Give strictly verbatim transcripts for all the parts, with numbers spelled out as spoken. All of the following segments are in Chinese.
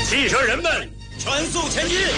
汽车人们全速前进！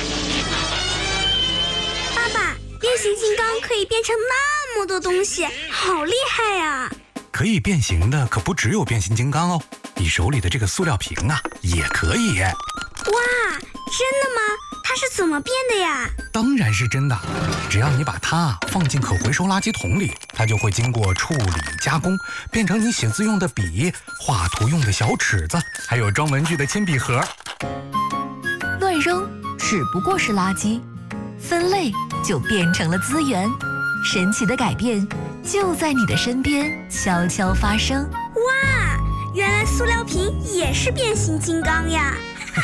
爸爸，变形金刚可以变成那么多东西，好厉害呀！ 可以变形的可不只有变形金刚哦，你手里的这个塑料瓶啊，也可以。 哇，真的吗？它是怎么变的呀？ 当然是真的，只要你把它放进可回收垃圾桶里，它就会经过处理加工，变成你写字用的笔、画图用的小尺子，还有装文具的铅笔盒。 乱扔只不过是垃圾，分类就变成了资源。神奇的改变就在你的身边悄悄发生。 哇，原来塑料瓶也是变形金刚呀！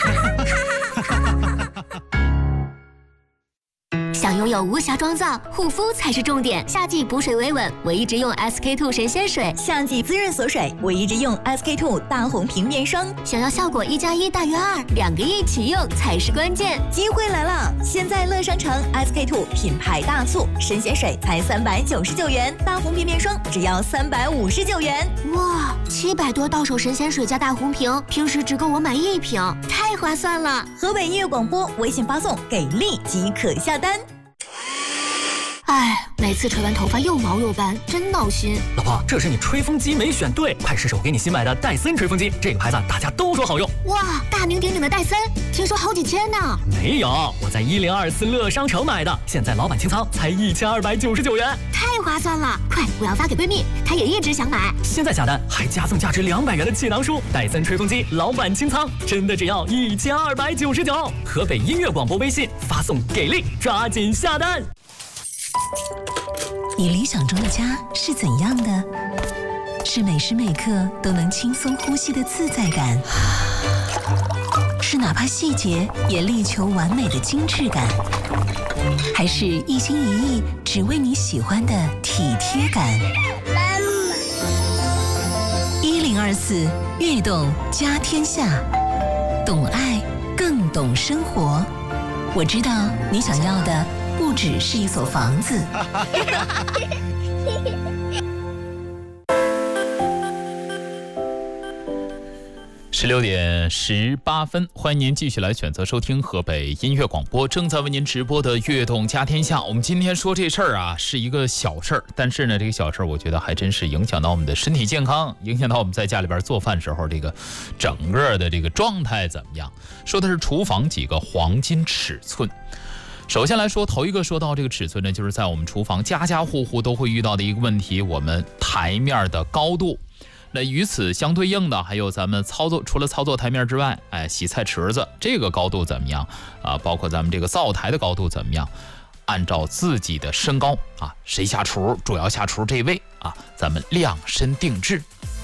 想拥有无瑕妆造，护肤才是重点。夏季补水维稳，我一直用 S K two 神仙水； 夏季滋润锁水，我一直用 S K two 大红瓶面霜。 想要效果一加一大于二，两个一起用才是关键。 机会来了！现在乐商城 S K two 品牌大促，神仙水才三百九十九元，大红瓶面霜只要三百五十九元。 哇，七百多到手神仙水加大红瓶，平时只够我买一瓶，太划算了！ 河北音乐广播微信发送给力即可下单。 哎，每次吹完头发又毛又斑，真闹心。 老婆，这是你吹风机没选对，快试试我给你新买的戴森吹风机，这个牌子大家都说好用。 哇，大名鼎鼎的戴森，听说好几千呢。 没有，我在一零二四乐商城买的，现在老板清仓才一千二百九十九元， 太划算了！快，我要发给闺蜜，她也一直想买。 现在下单还加送价值两百元的气囊书，戴森吹风机老板清仓，真的只要一千二百九十九。河北音乐广播微信发送给力，抓紧下单。 你理想中的家是怎样的？是每时每刻都能轻松呼吸的自在感，是哪怕细节也力求完美的精致感，还是一心一意只为你喜欢的体贴感？一零二四悦动家天下，懂爱更懂生活。我知道你想要的不只是一所房子。 十六点十八分，欢迎您继续来选择收听河北音乐广播，正在为您直播的悦动家天下。我们今天说这事儿啊，是一个小事儿，但是呢，这个小事儿我觉得还真是影响到我们的身体健康，影响到我们在家里边做饭时候这个整个的这个状态怎么样。说的是厨房几个黄金尺寸。首先来说，头一个说到这个尺寸呢，就是在我们厨房家家户户都会遇到的一个问题，我们台面的高度。那与此相对应的还有咱们操作，除了操作台面之外，哎，洗菜池子这个高度怎么样啊？包括咱们这个灶台的高度怎么样？按照自己的身高啊，谁下厨主要下厨这位啊，咱们量身定制。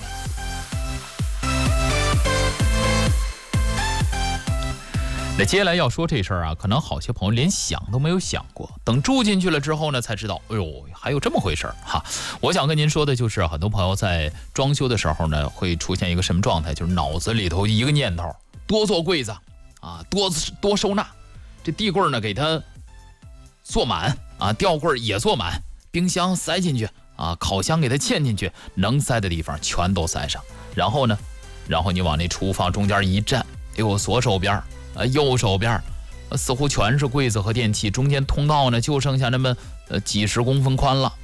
那接下来要说这事儿啊，可能好些朋友连想都没有想过，等住进去了之后呢，才知道，哎呦，还有这么回事儿哈。我想跟您说的就是，很多朋友在装修的时候呢，会出现一个什么状态，就是脑子里头一个念头，多做柜子啊，多多收纳，这地柜呢给它做满啊，吊柜也做满，冰箱塞进去啊，烤箱给它嵌进去，能塞的地方全都塞上。然后呢，然后你往那厨房中间一站，哎呦，左手边呃，右手边，呃，似乎全是柜子和电器，中间通道呢就剩下那么呃几十公分宽了